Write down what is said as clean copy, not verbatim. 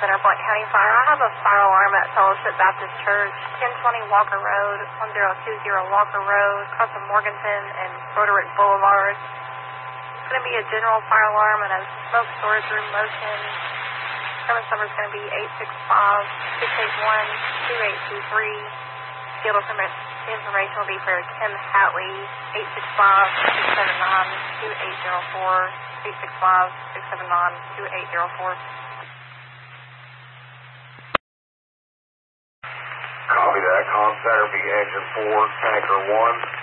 Center, Blount County Fire. I have a fire alarm at Fellowship Baptist Church, 1020 Walker Road, 1020 Walker Road, across from Morganton and Broderick Boulevard. It's going to be a general fire alarm and a smoke storage room motion. Service number is going to be 865-681-2823. Field information will be for Tim Hatley, 865-679-2804, 865-679-2804. Copy that. Comm Center, be engine 4, tanker 1.